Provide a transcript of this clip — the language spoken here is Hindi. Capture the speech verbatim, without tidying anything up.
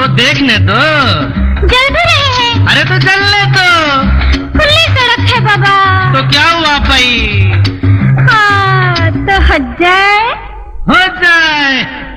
तो देखने दो। जल भी रहे हैं। अरे तो जलने दो। खुली सड़क है बाबा। तो क्या हुआ भाई? हाँ तो हट जाए।